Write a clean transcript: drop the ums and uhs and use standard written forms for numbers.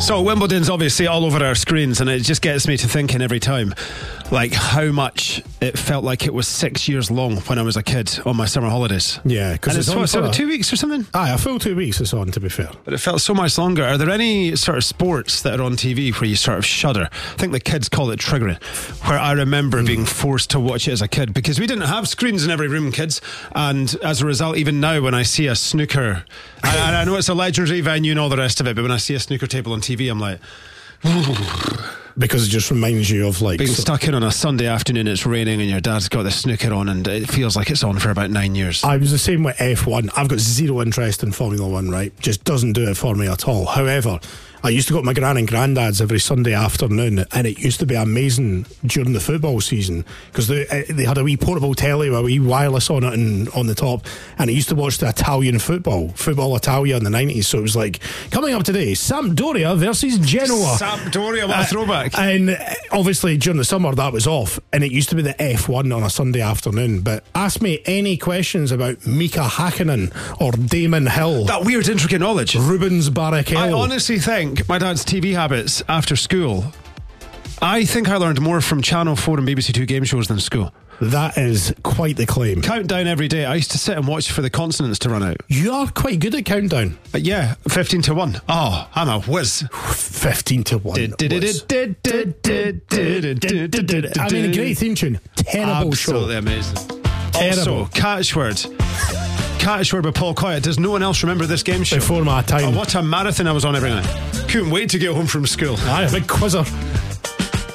So Wimbledon's obviously all over our screens, and it just gets me to thinking every time, like how much it felt like it was 6 years long when I was a kid on my summer holidays. Yeah, because And it's what, 2 weeks or something? A full 2 weeks it's on, to be fair. But it felt so much longer. Are there any sort of sports that are on TV where you sort of shudder? I think the kids call it triggering, where I remember being forced to watch it as a kid because we didn't have screens in every room, kids. And as a result, even now when I see a snooker, and I know it's a legendary venue and all the rest of it, but when I see a snooker table on TV, I'm like... Because it just reminds you of like being stuck in on a Sunday afternoon, it's raining and your dad's got the snooker on and it feels like it's on for about 9 years. I was the same with F1. I've got zero interest in Formula 1, right? Just doesn't do it for me at all. However, I used to go to my gran and granddad's every Sunday afternoon, and it used to be amazing during the football season because they had a wee portable telly with a wee wireless on it and on the top, and I used to watch the Italian football Italia in the 90s. So it was like, coming up today, Sampdoria versus Genoa. Sampdoria, what a throwback. And obviously during the summer that was off, and it used to be the F1 on a Sunday afternoon. But ask me any questions about Mika Hakkinen or Damon Hill, that weird intricate knowledge. Rubens Barrichello. I honestly think my dad's TV habits after school, I think I learned more from Channel 4 and BBC 2 game shows than school. That is quite the claim. Countdown every day. I used to sit and watch for the consonants to run out. You are quite good at countdown. But yeah, 15 to 1. Oh, I'm a whiz. 15 to 1. I mean, a great theme tune. Terrible show. Absolutely amazing. Terrible. Also, Catchword by Paul Coyett. Does no one else remember this game show? Before my time. Oh, what a marathon I was on every night. Couldn't wait to get home from school. Aye, a big quizzer.